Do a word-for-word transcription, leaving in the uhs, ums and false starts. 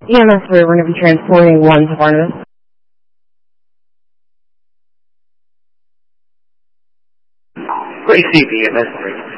E M S three, we're going to be transporting one to Barnabas. Receive E M S three.